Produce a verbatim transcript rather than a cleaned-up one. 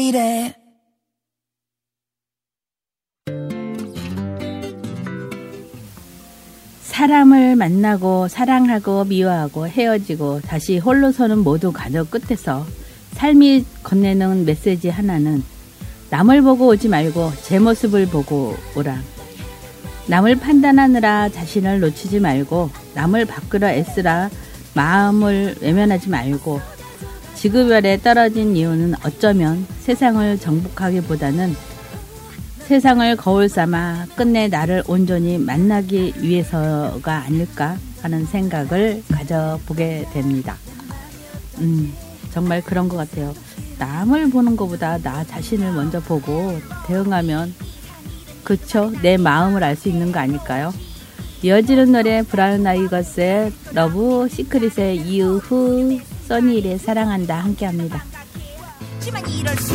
이래. 사람을 만나고 사랑하고 미워하고 헤어지고 다시 홀로 서는 모두 과정 끝에서 삶이 건네는 메시지 하나는 남을 보고 오지 말고 제 모습을 보고 오라. 남을 판단하느라 자신을 놓치지 말고 남을 바꾸려 애쓰라 마음을 외면하지 말고 지구별에 떨어진 이유는 어쩌면 세상을 정복하기보다는 세상을 거울 삼아 끝내 나를 온전히 만나기 위해서가 아닐까 하는 생각을 가져보게 됩니다. 음, 정말 그런 것 같아요. 남을 보는 것보다 나 자신을 먼저 보고 대응하면 그쵸? 내 마음을 알 수 있는 거 아닐까요? 이어지는 노래 브라운 아이거스의 러브, 시크릿의 이후, 써니일의 사랑한다 함께합니다.